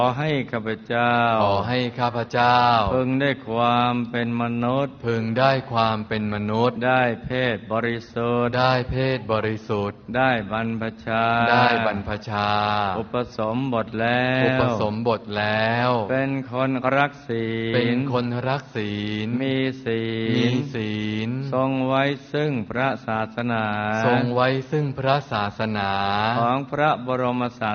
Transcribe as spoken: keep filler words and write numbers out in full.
ขอให้ข้าพเจ้าขอให้ข้าพเจ้าพึงได้ความเป็นมนุษย์พึงได้ความเป็นมนุษย์ได้เพศบริสุทธิ์ได้เพศบริสุทธิ์ได้บรรพชาได้บรรพชาอุปสมบทแล้วอุปสมบทแล้วเป็นคนรักศีลเป็นคนรักศีลมีศีลมีศีลทรงไว้ซึ่งพระศาสนาทรงไว้ซึ่งพระศาสนาของพระบรมศา